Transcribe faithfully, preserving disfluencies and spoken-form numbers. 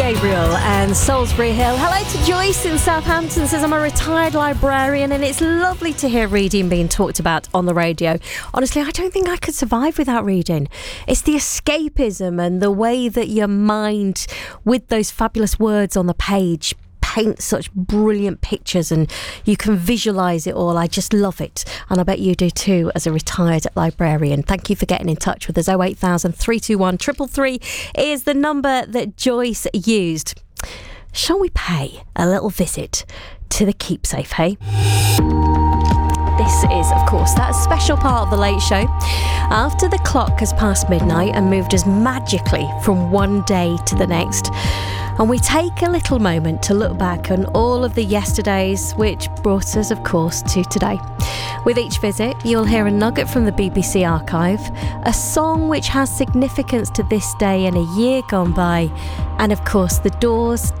Gabriel and Salisbury Hill. Hello to Joyce in Southampton, says I'm a retired librarian and it's lovely to hear reading being talked about on the radio. Honestly, I don't think I could survive without reading. It's the escapism and the way that your mind, with those fabulous words on the page, paint such brilliant pictures and you can visualise it all. I just love it, and I bet you do too as a retired librarian. Thank you for getting in touch with us. oh eight thousand, three two one, three three three is the number that Joyce used. Shall we pay a little visit to the Keepsafe, hey? This is, of course, that special part of the Late Show. After the clock has passed midnight and moved us magically from one day to the next, and we take a little moment to look back on all of the yesterdays, which brought us, of course, to today. With each visit, you'll hear a nugget from the B B C archive, a song which has significance to this day and a year gone by, and of course, the doors